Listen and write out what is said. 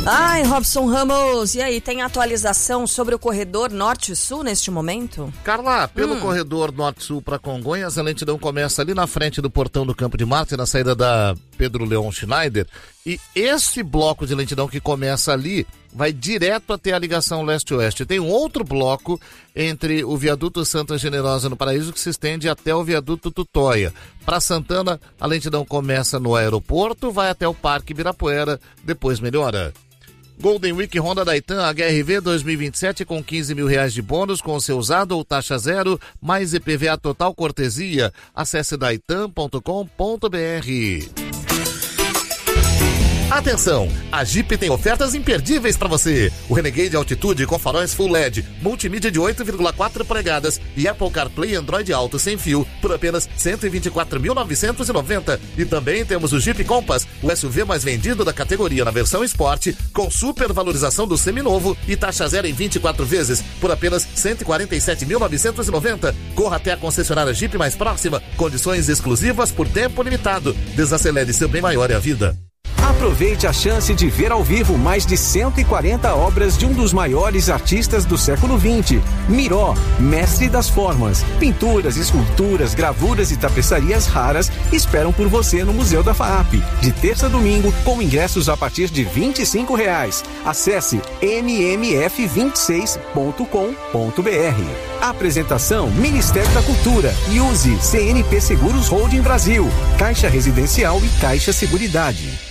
Ai, Robson Ramos, e aí, tem atualização sobre o corredor Norte-Sul neste momento? Carla, pelo corredor Norte-Sul para Congonhas, a lentidão começa ali na frente do portão do Campo de Marte, na saída da Pedro Leon Schneider, e esse bloco de lentidão que começa ali vai direto até a ligação leste-oeste. Tem um outro bloco entre o viaduto Santa Generosa no Paraíso que se estende até o viaduto Tutóia. Para Santana, a lentidão começa no aeroporto, vai até o Parque Ibirapuera, depois melhora. Golden Week Honda da Itan HRV 2027 com R$15 mil de bônus com o seu usado ou taxa zero, mais IPVA total cortesia. Acesse daitan.com.br. Atenção, a Jeep tem ofertas imperdíveis para você. O Renegade Altitude com faróis Full LED, multimídia de 8,4 polegadas e Apple CarPlay Android Auto sem fio por apenas R$124.990. E também temos o Jeep Compass, o SUV mais vendido da categoria na versão Sport, com super valorização do seminovo e taxa zero em 24 vezes por apenas R$147.990. Corra até a concessionária Jeep mais próxima, condições exclusivas por tempo limitado. Desacelere, seu bem maior é a vida. Aproveite a chance de ver ao vivo mais de 140 obras de um dos maiores artistas do século XX, Miró, mestre das formas. Pinturas, esculturas, gravuras e tapeçarias raras esperam por você no Museu da FAAP, de terça a domingo, com ingressos a partir de R$25. Acesse mmf26.com.br. Apresentação Ministério da Cultura e use CNP Seguros Holding Brasil, Caixa Residencial e Caixa Seguridade.